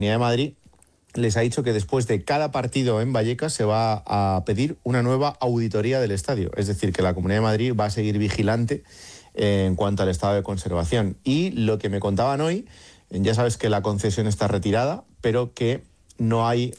Comunidad de Madrid les ha dicho que después de cada partido en Vallecas se va a pedir una nueva auditoría del estadio. Es decir, que la Comunidad de Madrid va a seguir vigilante en cuanto al estado de conservación. Y lo que me contaban hoy, ya sabes que la concesión está retirada, pero que no hay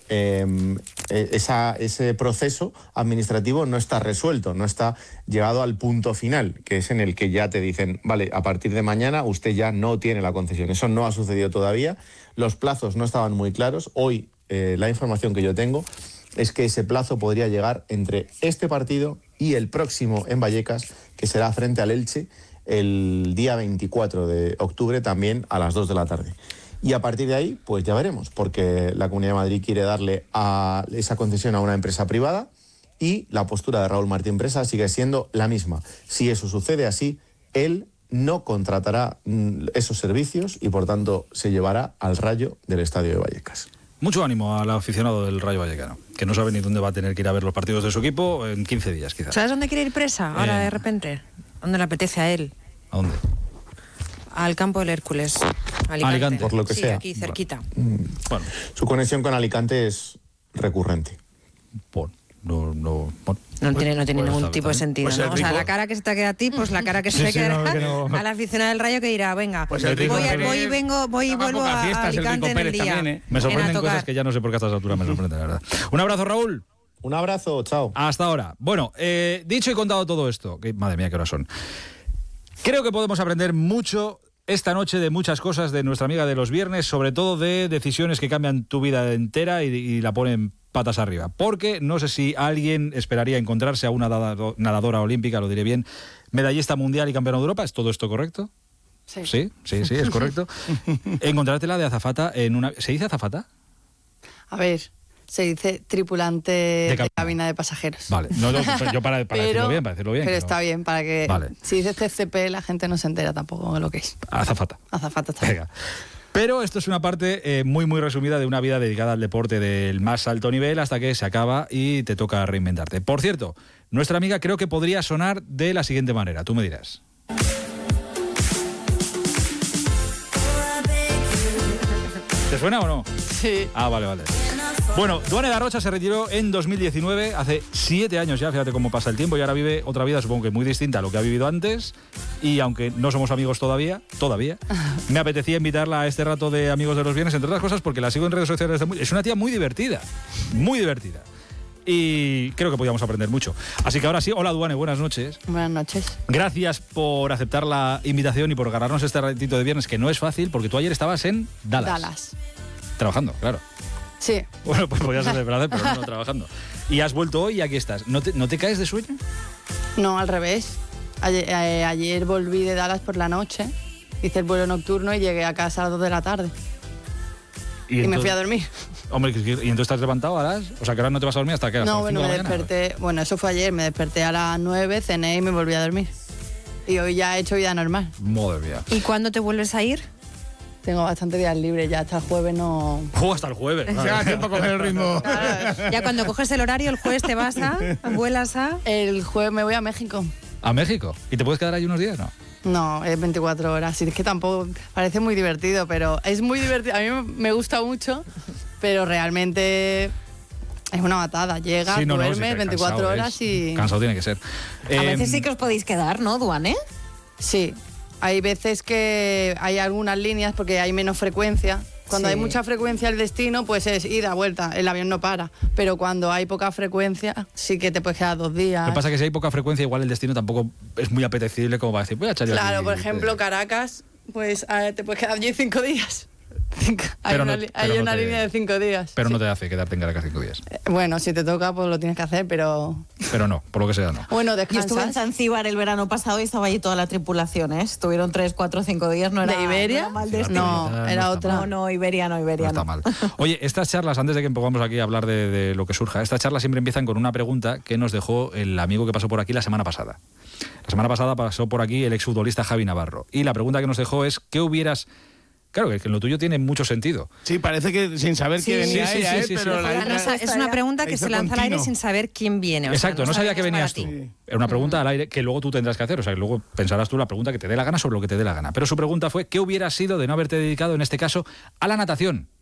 ese proceso administrativo no está resuelto, no está llegado al punto final, que es en el que ya te dicen, vale, a partir de mañana usted ya no tiene la concesión. Eso no ha sucedido todavía, los plazos no estaban muy claros. Hoy la información que yo tengo es que ese plazo podría llegar entre este partido y el próximo en Vallecas, que será frente al Elche el día 24 de octubre, también a las 2 de la tarde. Y a partir de ahí, pues ya veremos, porque la Comunidad de Madrid quiere darle a esa concesión a una empresa privada y la postura de Raúl Martín Presa sigue siendo la misma. Si eso sucede así, él no contratará esos servicios y, por tanto, se llevará al Rayo del Estadio de Vallecas. Mucho ánimo al aficionado del Rayo Vallecano, que no sabe ni dónde va a tener que ir a ver los partidos de su equipo en 15 días, quizás. ¿Sabes dónde quiere ir Presa ahora de repente? ¿Dónde le apetece a él? ¿A dónde? Al campo del Hércules. Alicante. Por lo que sea. Aquí cerquita. Bueno, su conexión con Alicante es recurrente. No tiene ningún tipo de sentido, pues ¿no? O sea, la cara que se te queda a ti, pues la cara que se le queda al aficionado del Rayo, que dirá, venga, pues voy y vuelvo a Alicante en el día. También, me sorprenden cosas que ya no sé por qué a estas alturas me sorprenden, la verdad. Un abrazo, Raúl. Un abrazo, chao. Hasta ahora. Bueno, dicho y contado todo esto, que madre mía, qué horas son. Creo que podemos aprender mucho esta noche de muchas cosas de nuestra amiga de los viernes, sobre todo de decisiones que cambian tu vida entera y la ponen patas arriba. Porque no sé si alguien esperaría encontrarse a una nadadora olímpica, lo diré bien, medallista mundial y campeona de Europa. ¿Es todo esto correcto? Sí, es correcto. Encontrártela de azafata en una... ¿Se dice azafata? A ver, se dice tripulante de cabina de pasajeros. Vale, yo para decirlo bien, Pero está bien, para que... Vale. Si dice CCP la gente no se entera tampoco de lo que es. Azafata. Azafata está bien. Venga. Pero esto es una parte muy resumida de una vida dedicada al deporte del más alto nivel hasta que se acaba y te toca reinventarte. Por cierto, nuestra amiga creo que podría sonar de la siguiente manera, tú me dirás. ¿Te suena o no? Sí. Ah, vale. Bueno, Duane Garrocha se retiró en 2019, hace 7 años ya, fíjate cómo pasa el tiempo, y ahora vive otra vida, supongo que muy distinta a lo que ha vivido antes, y aunque no somos amigos todavía, me apetecía invitarla a este rato de Amigos de los Viernes, entre otras cosas porque la sigo en redes sociales, es una tía muy divertida, y creo que podíamos aprender mucho. Así que ahora sí, hola Duane, buenas noches. Buenas noches. Gracias por aceptar la invitación y por ganarnos este ratito de viernes, que no es fácil, porque tú ayer estabas en Dallas. Trabajando, claro. Sí. Bueno, pues podías hacer placer, pero no trabajando. Y has vuelto hoy y aquí estás. ¿No te caes de sueño? No, al revés. Ayer volví de Dallas por la noche, hice el vuelo nocturno y llegué a casa a las 2 de la tarde. Y me fui a dormir. Hombre, ¿y entonces te has levantado a las...? O sea, que ahora no te vas a dormir hasta que a las 5 de la mañana. No, bueno, me desperté... Bueno, eso fue ayer. Me desperté a las 9, cené y me volví a dormir. Y hoy ya he hecho vida normal. Madre mía. ¿Y cuándo te vuelves a ir? Tengo bastante días libres, ya hasta el jueves no... Hasta el jueves. Ya, tiempo a coger el ritmo. Claro. Ya cuando coges el horario, el jueves te vas vuelas a... El jueves me voy a México. ¿A México? ¿Y te puedes quedar ahí unos días, no? No, es 24 horas. Sí, es que tampoco... Parece muy divertido, pero es muy divertido. A mí me gusta mucho, pero realmente... Es una matada. Llegas, duermes 24 horas y... Cansado tiene que ser. A veces sí que os podéis quedar, ¿no, Duane? Sí. Hay veces que hay algunas líneas porque hay menos frecuencia. Cuando hay mucha frecuencia el destino, pues es ida, vuelta, el avión no para. Pero cuando hay poca frecuencia, sí que te puedes quedar 2 días. Lo que pasa es que si hay poca frecuencia, igual el destino tampoco es muy apetecible como para decir, voy a echar yo Claro, aquí, por ejemplo, Caracas, pues te puedes quedar allí 5 días. Hay una línea de 5 días. Pero no te hace quedarte en Caracas 5 días. Bueno, si te toca, pues lo tienes que hacer, pero... Pero no, por lo que sea, no. Bueno, Yo descansas. estuve en Zanzíbar el verano pasado y estaba allí toda la tripulación, ¿eh? Estuvieron 3, 4, 5 días, no era... ¿De Iberia? No era mal destino. No, era otra. No, Iberia no. No está mal. Oye, estas charlas, antes de que empezamos aquí a hablar de lo que surja, estas charlas siempre empiezan con una pregunta que nos dejó el amigo que pasó por aquí la semana pasada. La semana pasada pasó por aquí el exfutbolista Javi Navarro. Y la pregunta que nos dejó es, ¿qué hubieras... Claro, que lo tuyo tiene mucho sentido. Sí, parece que sin saber que venía ella, pero es una pregunta que se lanza al aire sin saber quién viene. Exacto, no sabía que venías tú. Era una pregunta al aire que luego tú tendrás que hacer. O sea, que luego pensarás tú la pregunta que te dé la gana sobre lo que te dé la gana. Pero su pregunta fue, ¿qué hubieras sido de no haberte dedicado, en este caso, a la natación?